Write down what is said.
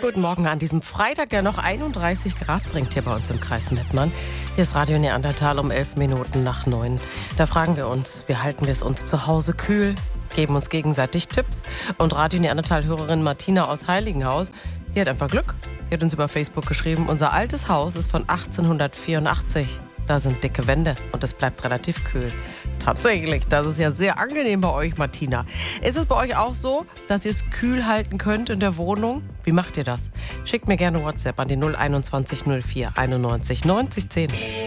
Guten Morgen an diesem Freitag, der noch 31 Grad bringt hier bei uns im Kreis Mettmann. Hier ist Radio Neandertal um 11 Minuten nach 9. Da fragen wir uns, wie halten wir es uns zu Hause kühl, geben uns gegenseitig Tipps. Und Radio Neandertal-Hörerin Martina aus Heiligenhaus, die hat einfach Glück. Die hat uns über Facebook geschrieben, unser altes Haus ist von 1884. Da sind dicke Wände und es bleibt relativ kühl. Tatsächlich, das ist ja sehr angenehm bei euch, Martina. Ist es bei euch auch so, dass ihr es kühl halten könnt in der Wohnung? Wie macht ihr das? Schickt mir gerne WhatsApp an die 021 04 91 90 10.